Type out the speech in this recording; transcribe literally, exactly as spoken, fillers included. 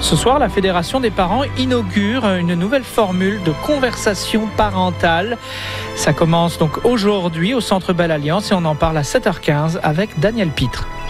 Ce soir, la Fédération des parents inaugure une nouvelle formule de conversation parentale. Ça commence donc aujourd'hui au Centre Belle Alliance et on en parle à sept heures quinze avec Daniel Pitre.